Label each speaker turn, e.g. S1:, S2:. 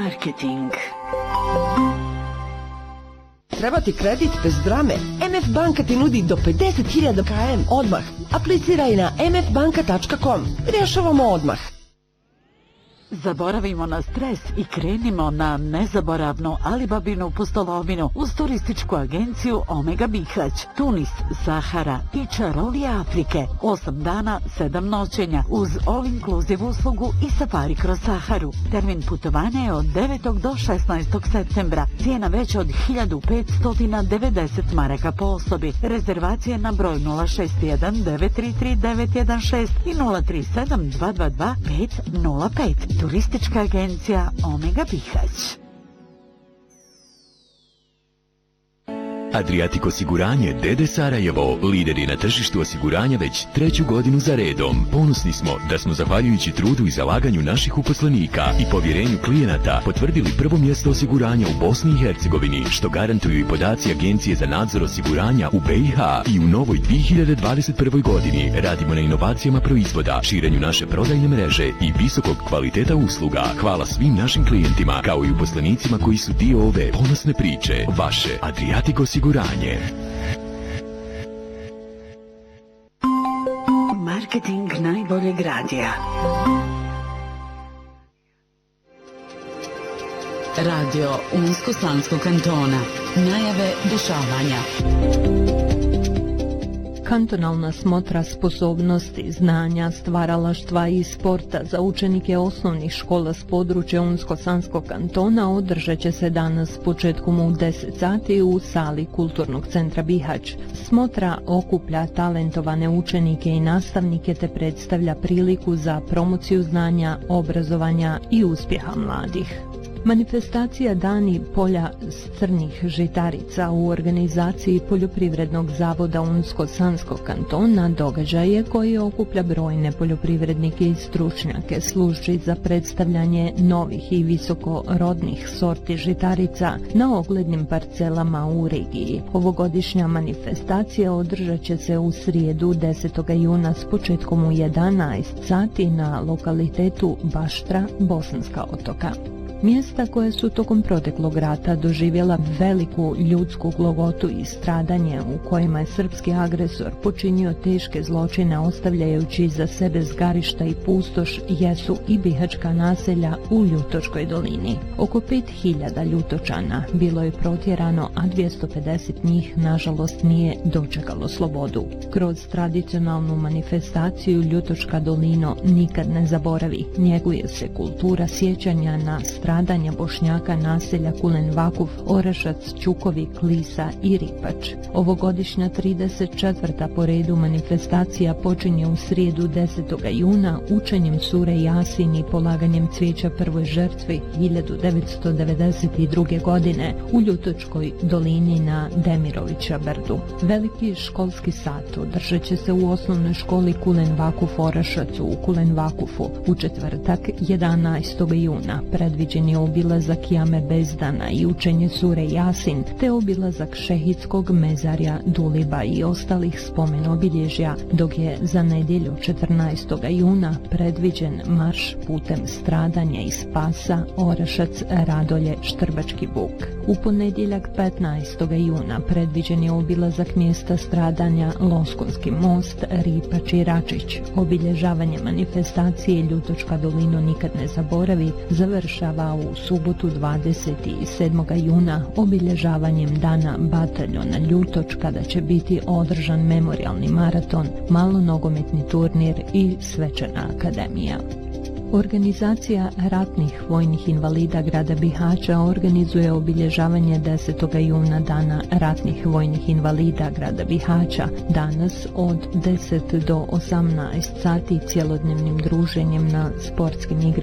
S1: Marketing.
S2: Treba ti kredit bez drame? MF Banka ti nudi do 50.000 km odmah. Apliciraj na mfbanka.com. Rješavamo odmah.
S1: Zaboravimo na stres i krenimo na nezaboravnu Alibabinu pustolovinu uz turističku agenciju Omega Bihać, Tunis, Sahara i čarolije Afrike. 8 dana, 7 noćenja uz all-inclusive uslugu i safari kroz Saharu. Termin putovanja je od 9. do 16. septembra. Cijena veća od 1590 maraka po osobi. Rezervacije na broj 061 933 916 i 037 222 505. Turistička agencija Omega Bihać.
S3: Adriatic osiguranje Dede Sarajevo, lider je na tržištu osiguranja već 3. godinu za redom. Ponosni smo da smo zahvaljujući trudu i zalaganju naših uposlenika i povjerenju klijenata potvrdili prvo mjesto osiguranja u Bosni i Hercegovini, što garantuju i podaci Agencije za nadzor osiguranja u BiH. I u novoj 2021. godini radimo na inovacijama proizvoda, širenju naše prodajne mreže i visokog kvaliteta usluga. Hvala svim našim klijentima, kao i uposlenicima koji su dio ove ponosne priče. Vaše Adriatic osiguranje.
S1: Marketing najboljeg radija. Radio Unsko-Sanskog kantona. Najave dešavanja.
S4: Kantonalna smotra sposobnosti, znanja, stvaralaštva i sporta za učenike osnovnih škola s područja Unsko-Sanskog kantona održat će se danas početkom u 10 sati u sali Kulturnog centra Bihać. Smotra okuplja talentovane učenike i nastavnike te predstavlja priliku za promociju znanja, obrazovanja i uspjeha mladih. Manifestacija Dani polja s crnih žitarica u organizaciji Poljoprivrednog zavoda Unsko-Sanskog kantona događaje koji okuplja brojne poljoprivrednike i stručnjake, služi za predstavljanje novih i visokorodnih sorti žitarica na oglednim parcelama u regiji. Ovogodišnja manifestacija održat će se u srijedu 10. juna s početkom u 11 sati na lokalitetu Baštra, Bosanska Otoka. Mjesta koje su tokom proteklog rata doživjela veliku ljudsku glogotu i stradanje u kojima je srpski agresor počinio teške zločine ostavljajući za sebe zgarišta i pustoš jesu i bihačka naselja u Ljutočkoj dolini. Oko 5000 Ljutočana bilo je protjerano, a 250 njih nažalost nije dočekalo slobodu. Kroz tradicionalnu manifestaciju Ljutočka dolino nikad ne zaboravi, njeguje se kultura sjećanja na stradanja Bošnjaka naselja Kulen Vakuf, Orašac, Čukovi, Klisa i Ripač. Ovogodišnja 34. po redu manifestacija počinje u srijedu 10. juna učenjem sure Jasin i polaganjem cvijeća prvoj žrtvi 1992. godine u Ljutočkoj dolini na Demirovića brdu. Veliki školski sat održat će se u osnovnoj školi Kulen Vakuf Orašacu u Kulen Vakufu u četvrtak 11. juna. Predviđen je obilazak jame Bezdana i učenje sure Jasin, te obilazak šehidskog mezarja Duliba i ostalih spomen obilježja, dok je za nedjelju 14. juna predviđen marš putem stradanja i spasa Orašac, Radolje, Štrbački Buk. U ponedjeljak 15. juna predviđen je obilazak mjesta stradanja Loskonski most, Ripač i Račić. Obilježavanje manifestacije Ljutočka dolino nikad ne zaboravi završava u subotu 27. juna obilježavanjem dana bataljona Ljutoč, kada će biti održan memorijalni maraton, malonogometni turnir i svečana akademija. Organizacija ratnih vojnih invalida grada Bihaća organizuje obilježavanje 10. juna dana ratnih vojnih invalida grada Bihaća. Danas od 10 do 18 sati cjelodnevnim druženjem na sportskim igrama